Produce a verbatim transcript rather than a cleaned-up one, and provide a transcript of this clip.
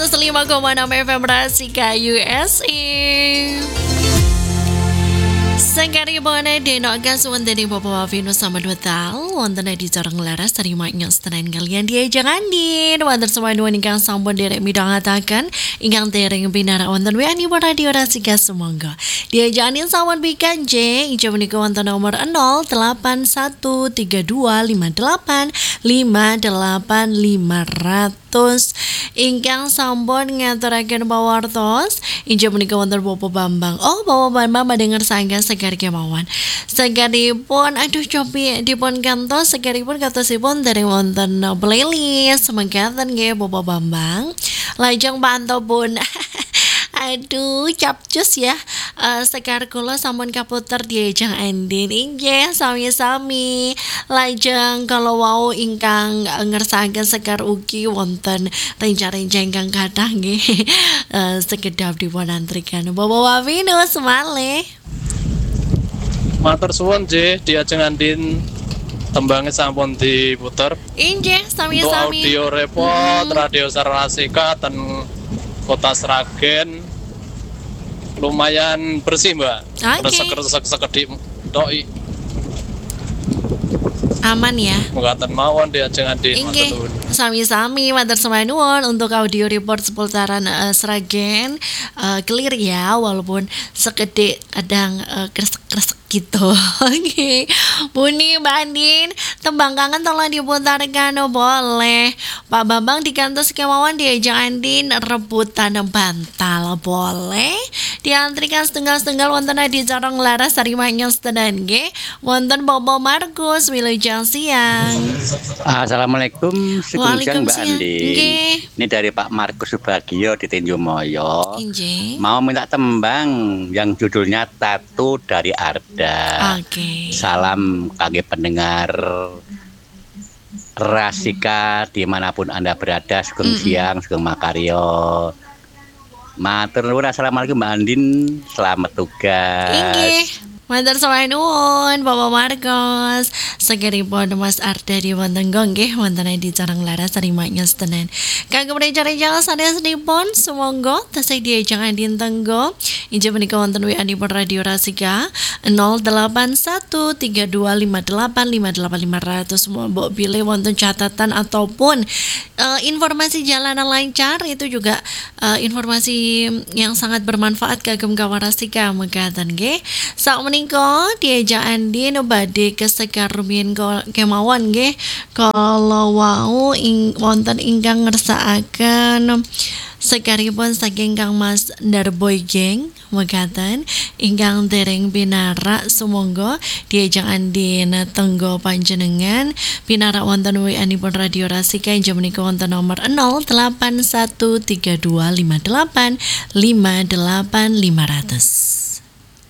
lima koma enam F M Rasika U S A. Sangkari bona denokan suwanta di Bapak Vino sama dua tal wonten di jarang laras terima nyos tenan kalian dia jangan di wonten semua dua ingkang sampun derek midang ngatakan ingkang tereng binara wonten we ani radio Rasika semangga dia jangan sampun bikan J injo menika wonten nomor nol delapan satu tiga dua lima delapan lima delapan lima ratus ingkang sampun ngaturaken pawartos injo menika wonten Bapak Bambang. Oh Bapak Bambang mendengar sangga segar kemauan segaripun aduh copi dipun kantos segaripun katosipun dari wonten playlist semangkatan nggih Bapak Bambang lajeng pantau pun aduh capcus ya uh, sekar kula sampun kaputer diajeng Andin inggih sami-sami lajeng kalau wau ingkang ngersakaken sekar ugi wonten renca-renca ingkang kathah nggih uh, sekedap dipun antrikan Bapak Wavino semale. Matur suwun J, diajeng Andin tembangnya sampun diputer. Inggih sami-sami. Untuk audio repot hmm. Radio Rasika ten Kota Sragen lumayan bersih Mbak. Okay. Resek-resek sekedhik doi. Aman ya. Mengatakan mawon diajeng Andin. Inggih sami-sami matur nuwun untuk audio report seputaran uh, Sragen uh, clear ya walaupun sekedhik kadang uh, kresek-kresek gitu. Oke. Buni Mbak Andin, tembang kangen tolong diputarkan oh, boleh. Pak Bambang di kantor kemauan diajeng Andin rebutan bantal boleh. Diantrikan setengah-setengah wonten di Carong Laras tarimanya setenan nggih. Wonten Bobo Markus wilujeng siang. Assalamualaikum, siang Mbak Andin. Okay. Ini dari Pak Markus Subagio di Tinjumoyo. Injih. Mau minta tembang yang judulnya Tatu dari Arda. Oke. Okay. Salam kagem pendengar Rasika dimanapun Anda berada. Sugeng mm-mm. siang, sugeng makaryo. Matur nuwun, assalamualaikum Mbak Andin. Selamat tugas. Inggih. Matur nuwun Bapak Marcos. Segeripun Mas Arda di wonten nggih wonten di Carang Laras tarimanya setenan. Kagem rencana sanesipun sumangga tasih diajeng Andin tenggo. Injih menika wonten W A dipun Radio Rasika nol delapan satu tiga dua lima delapan lima delapan lima ratus. Mbok pilih wonten catatan ataupun uh, informasi jalanan lancar itu juga uh, informasi yang sangat bermanfaat kagem kawan Rasika mekaten nggih. Sak menika diajak Andin badhe kesekar rumiyin kemawon nggih kalau wau ing, wonten ingkang ngersakaken sekaripun saking Kang Mas Darboy Geng mekaten ingkang dereng pinara sumangga diajeng Andin tenggo panjenengan pinara wonten W A nipun Radio Rasika injih menika wonten nomor nol delapan satu tiga dua lima delapan lima delapan lima ratus.